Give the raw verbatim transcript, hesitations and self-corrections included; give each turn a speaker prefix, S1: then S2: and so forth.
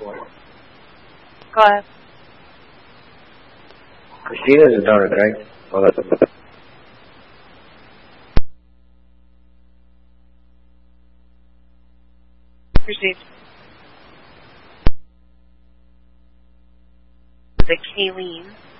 S1: Go ahead.
S2: Christina's a donor, right? Oh, that's a...
S1: Received. The Kayleen.